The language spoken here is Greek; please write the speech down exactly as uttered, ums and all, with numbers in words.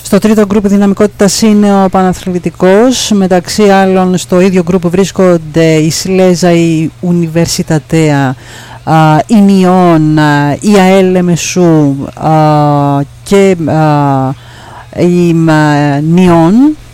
Στο τρίτο γκρουπ δυναμικότητας είναι ο Παναθλητικός. Μεταξύ άλλων στο ίδιο γκρουπ βρίσκονται η Σιλέζα, η Ουνιβερσιτατέα, η Νιόν, η ΑΕΛ Μεσού και η Νιόν.